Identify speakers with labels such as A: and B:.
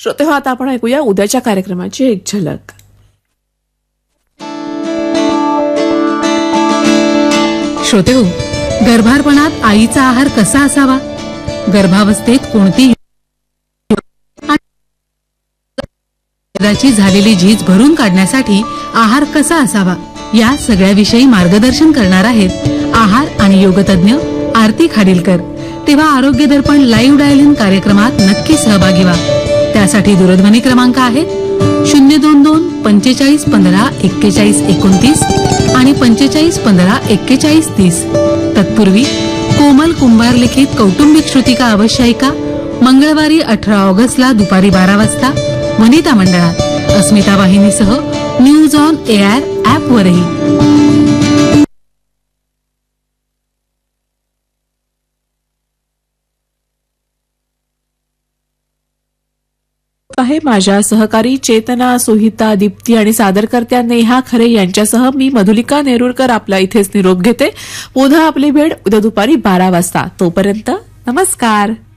A: श्रोते हो, आता आपण ऐकूया उद्याच्या कार्यक्रमाची एक झलक.
B: श्रोते हो, गर्भारपणात आईचा आहार कसा असावा, गर्भावस्थेत कोणती झालेली झीज भरून काढण्यासाठी आहार कसा असावा, या सगळ्याविषयी मार्गदर्शन करणार आहेत आहार आणि योगतज्ञ आरती खाडीलकर. तेव्हा आरोग्य दर्पण लाईव्ह डायल इन कार्यक्रमात नक्की सहभागी व्हा. त्यासाठी दूरध्वनी क्रमांक आहेत 022 45 15 41 29 आणि 45 15 41 30. तत्पूर्वी कोमल कुंभार लिखित कौटुंबिक श्रुतिका अवश्य ऐका. मंगळवारी 18 ऑगस्टला दुपारी 12 वाजता वनिता मंडळात अस्मिता वाहिनीसह न्यूज ऑन एआर ॲपवरही.
A: आहे माझ्या सहकारी चेतना, सुहिता, दीप्ती आणि सादरकर्त्या नेहा खरे यांच्यासह मी मधुलिका नेरुरकर आपला इथेच निरोप घेते. पुन्हा आपली भेट उद्या दुपारी 12 वाजता. तोपर्यंत नमस्कार.